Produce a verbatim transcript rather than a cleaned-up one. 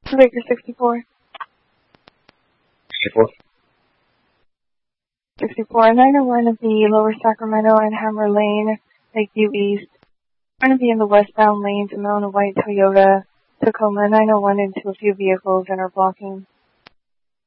Baker sixty-four. sixty-four. sixty-four. nine oh one of the Lower Sacramento and Hammer Lane, Lakeview East. Trying to be in the westbound lanes and own a white Toyota Tacoma nine oh one into a few vehicles and are blocking